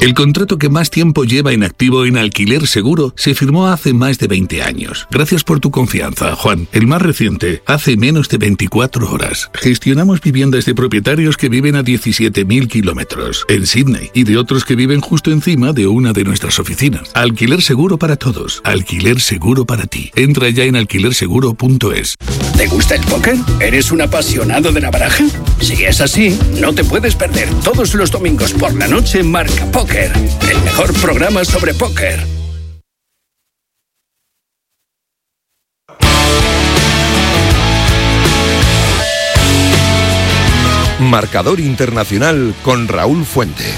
El contrato que más tiempo lleva en activo en Alquiler Seguro se firmó hace más de 20 años. Gracias por tu confianza, Juan. El más reciente, hace menos de 24 horas. Gestionamos viviendas de propietarios que viven a 17.000 kilómetros en Sydney y de otros que viven justo encima de una de nuestras oficinas. Alquiler Seguro para todos. Alquiler Seguro para ti. Entra ya en alquilerseguro.es. ¿Te gusta el póker? ¿Eres un apasionado de la baraja? Si es así, no te puedes perder todos los domingos por la noche Marca Póker, el mejor programa sobre póker. Marcador Internacional con Raúl Fuentes.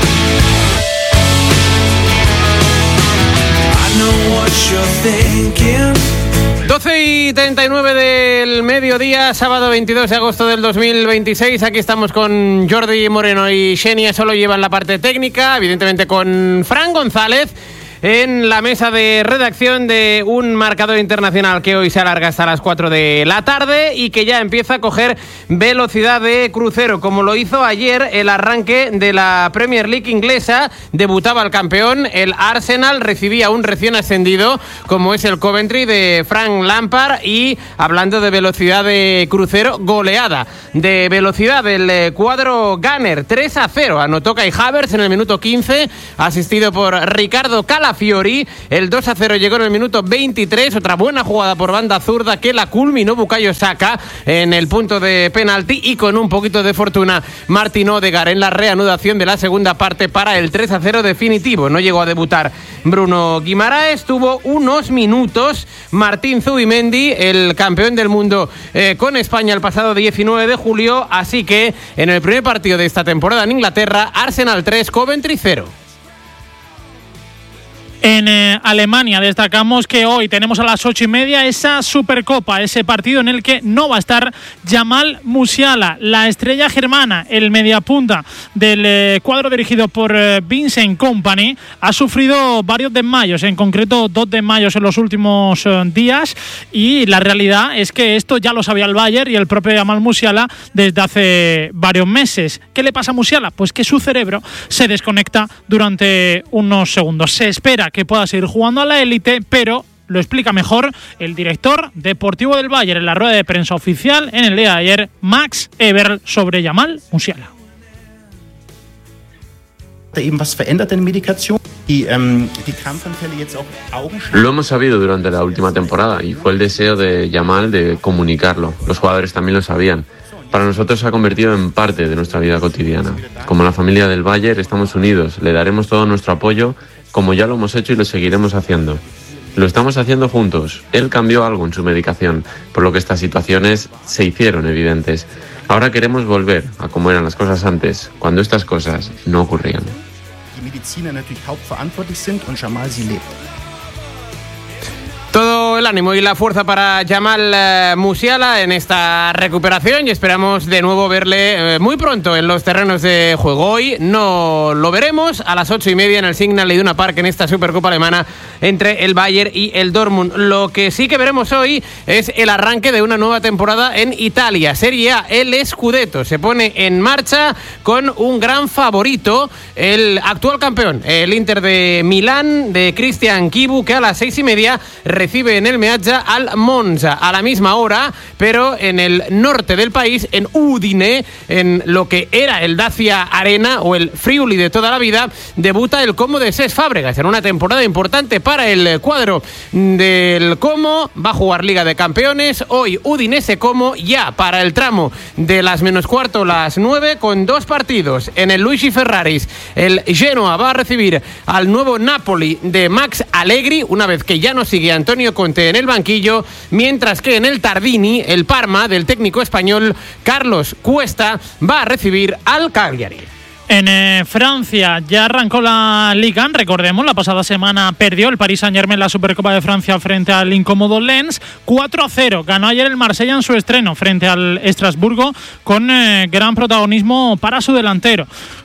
12:39 del mediodía, sábado 22 de agosto del 2026. Aquí estamos con Jordi Moreno y Xenia Solo llevan la parte técnica, evidentemente con Fran González en la mesa de redacción de un Marcador Internacional que hoy se alarga hasta las 4 de la tarde y que ya empieza a coger velocidad de crucero, como lo hizo ayer el arranque de la Premier League inglesa. Debutaba el campeón, el Arsenal, recibía un recién ascendido como es el Coventry de Frank Lampard, y hablando de velocidad de crucero, goleada de velocidad del cuadro Gunner, 3-0, anotó Kai Havertz en el minuto 15, asistido por Ricardo Calafiori. El 2-0 llegó en el minuto 23, otra buena jugada por banda zurda que la culminó Bukayo Saka en el punto de penalti, y con un poquito de fortuna Martin Odegaard en la reanudación de la segunda parte para el 3-0 definitivo. No llegó a debutar Bruno Guimaraes, tuvo unos minutos Martín Zubimendi, el campeón del mundo con España el pasado 19 de julio, así que en el primer partido de esta temporada en Inglaterra, Arsenal 3, Coventry 0. En Alemania destacamos que hoy tenemos a las 8:30 esa Supercopa, ese partido en el que no va a estar Jamal Musiala, la estrella germana, el mediapunta del cuadro dirigido por Vincent Kompany. Ha sufrido varios desmayos, en concreto 2 desmayos en los últimos días, y la realidad es que esto ya lo sabía el Bayern y el propio Jamal Musiala desde hace varios meses. ¿Qué le pasa a Musiala? Pues que su cerebro se desconecta durante unos segundos. Se espera que pueda seguir jugando a la élite, pero lo explica mejor el director deportivo del Bayern en la rueda de prensa oficial en el día de ayer, Max Eberl, sobre Jamal Musiala. Lo hemos sabido durante la última temporada y fue el deseo de Jamal de comunicarlo. Los jugadores también lo sabían. Para nosotros se ha convertido en parte de nuestra vida cotidiana. Como la familia del Bayern estamos unidos, le daremos todo nuestro apoyo, como ya lo hemos hecho y lo seguiremos haciendo. Lo estamos haciendo juntos. Él cambió algo en su medicación, por lo que estas situaciones se hicieron evidentes. Ahora queremos volver a como eran las cosas antes, cuando estas cosas no ocurrían. Todo el ánimo y la fuerza para Jamal Musiala en esta recuperación, y esperamos de nuevo verle muy pronto en los terrenos de juego. Hoy no lo veremos a las 8:30 en el Signal Iduna Park en esta Supercopa alemana entre el Bayern y el Dortmund. Lo que sí que veremos hoy es el arranque de una nueva temporada en Italia, Serie A. El Scudetto se pone en marcha con un gran favorito, el actual campeón, el Inter de Milán de Cristian Chivu, que a las 6:30 recibe en el Meazza al Monza. A la misma hora, pero en el norte del país, en Udine, en lo que era el Dacia Arena o el Friuli de toda la vida, debuta el Como de Cesc Fábregas en una temporada importante para el cuadro del Como. Va a jugar Liga de Campeones. Hoy Udinese Como, ya para el tramo de las -4, las 9, con 2 partidos. En el Luigi Ferraris, el Genoa va a recibir al nuevo Napoli de Max Allegri, una vez que ya no sigue Antonio Conte en el banquillo, mientras que en el Tardini, el Parma del técnico español Carlos Cuesta va a recibir al Cagliari. En Francia ya arrancó la Ligue 1, recordemos, la pasada semana perdió el Paris Saint-Germain la Supercopa de Francia frente al incómodo Lens, 4-0, ganó ayer el Marsella en su estreno frente al Estrasburgo con gran protagonismo para su delantero.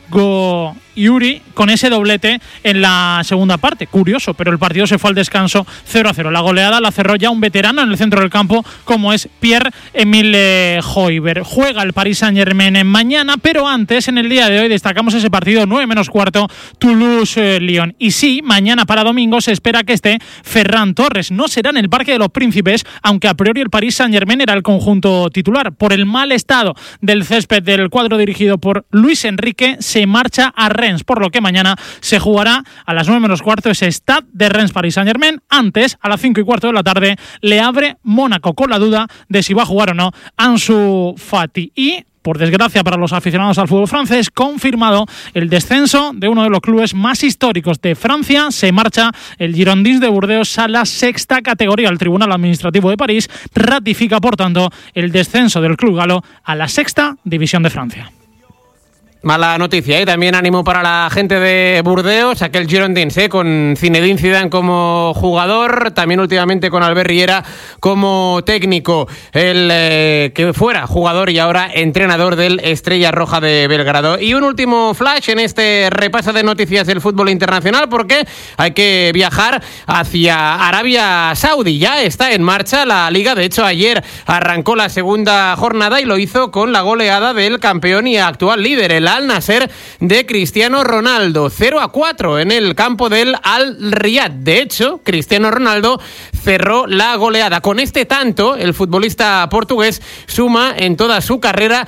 Go Yuri con ese doblete en la segunda parte. Curioso, pero el partido se fue al descanso 0-0. La goleada la cerró ya un veterano en el centro del campo como es Pierre-Emile Højbjerg. Juega el Paris Saint-Germain mañana, pero antes, en el día de hoy, destacamos ese partido 9:15, Toulouse-Lyon. Y sí, mañana para domingo se espera que esté Ferran Torres. No será en el Parque de los Príncipes, aunque a priori el Paris Saint-Germain era el conjunto titular. Por el mal estado del césped del cuadro dirigido por Luis Enrique, se marcha a Rennes, por lo que mañana se jugará a las 9:15 ese Stade de Rennes Paris Saint-Germain. Antes, a las 5:15 de la tarde, le abre Mónaco con la duda de si va a jugar o no Ansu Fati. Y por desgracia para los aficionados al fútbol francés, confirmado el descenso de uno de los clubes más históricos de Francia. Se marcha el Girondins de Burdeos a la 6ª categoría. El Tribunal Administrativo de París ratifica, por tanto, el descenso del club galo a la 6ª división de Francia. Mala noticia, también ánimo para la gente de Burdeos, aquel Girondins, con Zinedine Zidane como jugador, también últimamente con Albert Riera como técnico, el que fuera jugador y ahora entrenador del Estrella Roja de Belgrado. Y un último flash en este repaso de noticias del fútbol internacional, porque hay que viajar hacia Arabia Saudí. Ya está en marcha la Liga, de hecho ayer arrancó la segunda jornada y lo hizo con la goleada del campeón y actual líder, el Al Nassr de Cristiano Ronaldo, 0-4 en el campo del Al Riyad. De hecho, Cristiano Ronaldo cerró la goleada. Con este tanto, el futbolista portugués suma en toda su carrera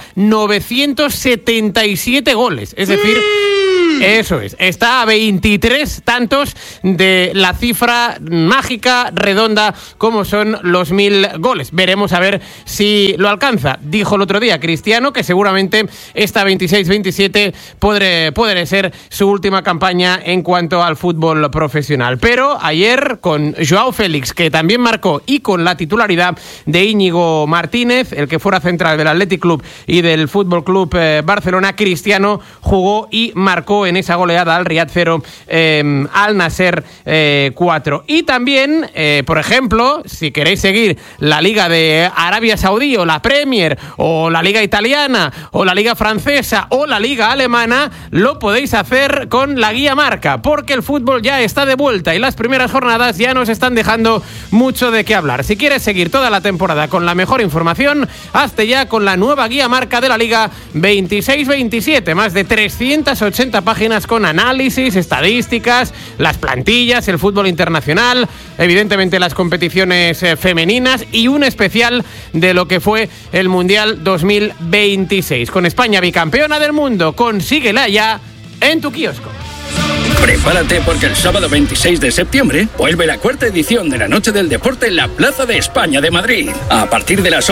977 goles. Es decir, eso es, está a 23 tantos de la cifra mágica, redonda, como son los 1000 goles. Veremos a ver si lo alcanza. Dijo el otro día Cristiano que seguramente esta 26-27 puede ser su última campaña en cuanto al fútbol profesional. Pero ayer, con Joao Félix, que también marcó, y con la titularidad de Íñigo Martínez, el que fuera central del Athletic Club y del Fútbol Club Barcelona, Cristiano jugó y marcó en esa goleada al Riyad 0, Al Nassr 4. Y también, por ejemplo, si queréis seguir la Liga de Arabia Saudí o la Premier o la Liga Italiana o la Liga Francesa o la Liga Alemana, lo podéis hacer con la guía Marca, porque el fútbol ya está de vuelta y las primeras jornadas ya nos están dejando mucho de qué hablar. Si quieres seguir toda la temporada con la mejor información, hazte ya con la nueva guía Marca de la Liga 26-27, más de 380 páginas con análisis, estadísticas, las plantillas, el fútbol internacional, evidentemente las competiciones femeninas y un especial de lo que fue el Mundial 2026. Con España bicampeona del mundo, consíguela ya en tu kiosco. Prepárate porque el sábado 26 de septiembre vuelve la 4ª edición de la Noche del Deporte en la Plaza de España de Madrid. A partir de las